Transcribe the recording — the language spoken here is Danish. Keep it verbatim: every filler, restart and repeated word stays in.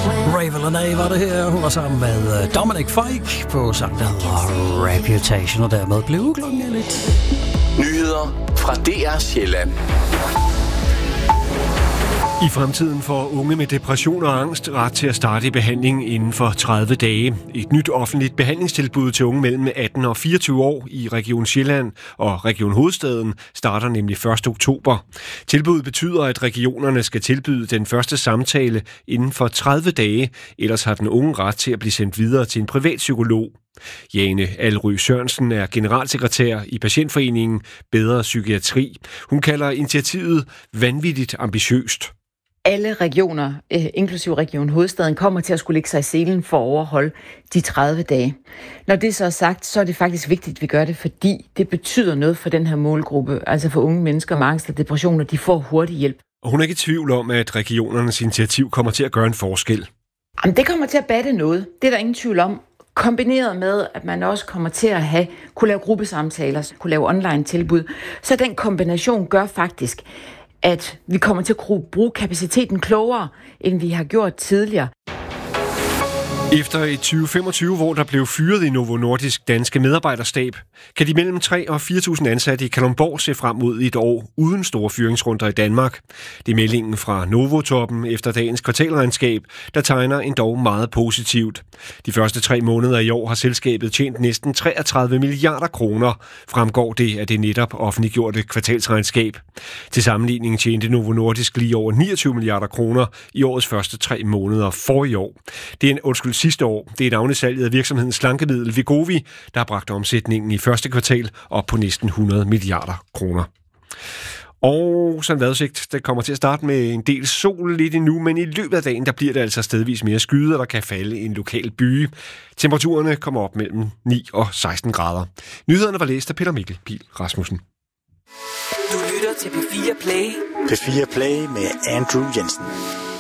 Ravel Renee var det her. Hun var sammen med Dominic Fike på sang, der hedder Reputation, og dermed blev klokken lidt. Nyheder fra D R Sjælland. I fremtiden får unge med depression og angst ret til at starte i behandling inden for tredive dage. Et nyt offentligt behandlingstilbud til unge mellem atten og fireogtyve år i Region Sjælland og Region Hovedstaden starter nemlig første oktober. Tilbuddet betyder, at regionerne skal tilbyde den første samtale inden for tredive dage, ellers har den unge ret til at blive sendt videre til en privat psykolog. Jane Alry Sørensen er generalsekretær i Patientforeningen Bedre Psykiatri. Hun kalder initiativet vanvittigt ambitiøst. Alle regioner, inklusive Region Hovedstaden, kommer til at skulle lægge sig i selen for at overholde de tredive dage. Når det så er sagt, så er det faktisk vigtigt, at vi gør det, fordi det betyder noget for den her målgruppe, altså for unge mennesker med angst og depressioner, de får hurtig hjælp. Og hun er ikke i tvivl om, at regionernes initiativ kommer til at gøre en forskel. Jamen, det kommer til at batte noget. Det er der ingen tvivl om. Kombineret med, at man også kommer til at have, kunne lave gruppesamtaler, kunne lave online tilbud. Så den kombination gør faktisk, at vi kommer til at bruge kapaciteten klogere, end vi har gjort tidligere. Efter et tyve femogtyve, hvor der blev fyret i Novo Nordisk danske medarbejderstab, kan de mellem tre og fire tusind ansatte i Kalundborg se frem mod et år uden store fyringsrunder i Danmark. Det er meldingen fra Novo-toppen efter dagens kvartalregnskab, der tegner endog meget positivt. De første tre måneder i år har selskabet tjent næsten treogtredive milliarder kroner, fremgår det af det netop offentliggjorte kvartalsregnskab. Til sammenligning tjente Novo Nordisk lige over niogtyve milliarder kroner i årets første tre måneder for i år. Det er en undskyld sidste år. Det er navnesalget af virksomhedens slankemiddel Wegovy, der har bragt omsætningen i første kvartal op på næsten hundrede milliarder kroner. Og sådan vejrudsigt, det kommer til at starte med en del sol lidt endnu, men i løbet af dagen, der bliver det altså stedvis mere skyet, og der kan falde en lokal byge. Temperaturerne kommer op mellem ni og seksten grader. Nyhederne var læst af Peter Mikkel Pihl Rasmussen. Du lytter til P fire Play. P fire Play med Andrew Jensen.